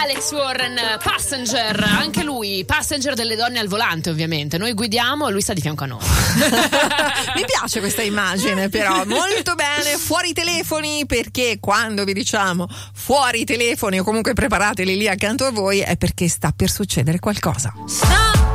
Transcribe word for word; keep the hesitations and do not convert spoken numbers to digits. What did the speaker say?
Alex Warren, Passenger, anche lui, passenger delle donne al volante ovviamente. Noi guidiamo e lui sta di fianco a noi. Mi piace questa immagine però, molto bene, fuori i telefoni, perché quando vi diciamo fuori i telefoni o comunque preparateli lì accanto a voi è perché sta per succedere qualcosa.